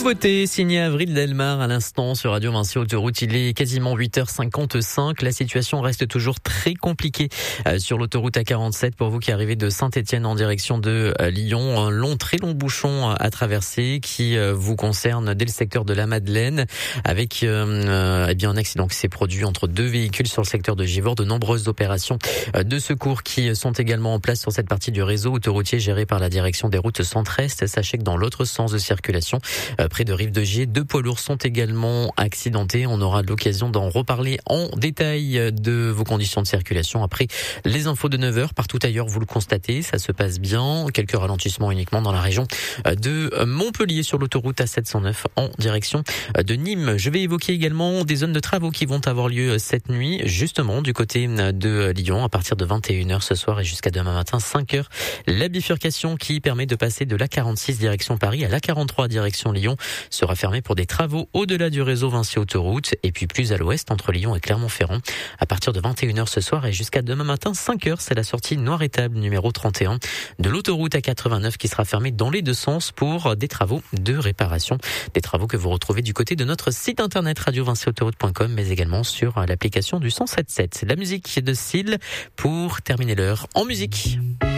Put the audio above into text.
Nouveauté signée Avril Delmar à l'instant sur Radio Vinci Autoroute. Il est quasiment 8h55. La situation reste toujours très compliquée sur l'autoroute A47 pour vous qui arrivez de Saint-Étienne en direction de Lyon. Un très long bouchon à traverser qui vous concerne dès le secteur de la Madeleine avec un accident qui s'est produit entre deux véhicules sur le secteur de Givors. De nombreuses opérations de secours qui sont également en place sur cette partie du réseau autoroutier géré par la direction des routes centre-est. Sachez que dans l'autre sens de circulation, près de Rive-de-Gier, 2 poids lourds sont également accidentés. On aura l'occasion d'en reparler en détail de vos conditions de circulation après les infos de 9h. Partout ailleurs, vous le constatez, ça se passe bien. Quelques ralentissements uniquement dans la région de Montpellier sur l'autoroute A709 en direction de Nîmes. Je vais évoquer également des zones de travaux qui vont avoir lieu cette nuit, justement du côté de Lyon à partir de 21h ce soir et jusqu'à demain matin 5h. La bifurcation qui permet de passer de l'A46 direction Paris à l'A43 direction Lyon sera fermée pour des travaux au-delà du réseau Vinci Autoroute et puis plus à l'ouest entre Lyon et Clermont-Ferrand à partir de 21h ce soir et jusqu'à demain matin 5h. C'est la sortie Noir-Étable numéro 31 de l'autoroute A89 qui sera fermée dans les deux sens pour des travaux de réparation. Des travaux que vous retrouvez du côté de notre site internet radiovinciautoroute.com mais également sur l'application du 107.7. La musique de Syl pour terminer l'heure en musique.